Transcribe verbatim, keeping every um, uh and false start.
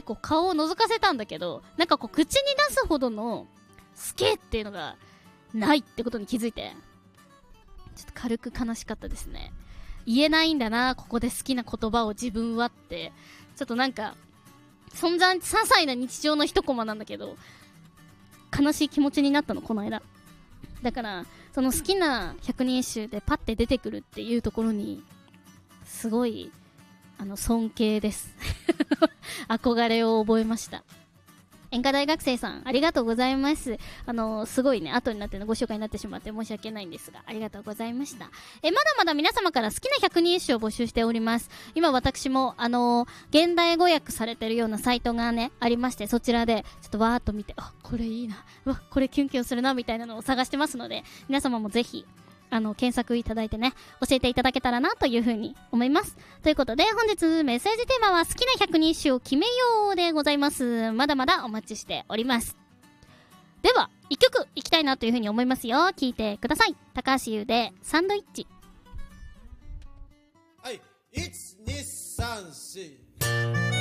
ってこう顔を覗かせたんだけど、なんかこう口に出すほどの好きっていうのがないってことに気づいて、ちょっと軽く悲しかったですね。言えないんだな、ここで好きな言葉を自分はって。ちょっとなんか存在、些細な日常の一コマなんだけど、悲しい気持ちになったの、この間。だからその好きな百人一首でパッて出てくるっていうところにすごいあの尊敬です憧れを覚えました。演歌大学生さんありがとうございます。あのすごいね、後になってのご紹介になってしまって申し訳ないんですが、ありがとうございました。えまだまだ皆様から好きな百人一首を募集しております。今私もあの現代語訳されてるようなサイトがねありまして、そちらでちょっとわーっと見て、あ、これいいな、うわ、これキュンキュンするなみたいなのを探してますので、皆様もぜひあの検索いただいてね、教えていただけたらなというふうに思います。ということで本日メッセージテーマは好きな百人一首を決めようでございます。まだまだお待ちしております。では一曲いきたいなというふうに思いますよ。聴いてください。高橋優でサンドイッチ。 はい、いち、に、さん、し。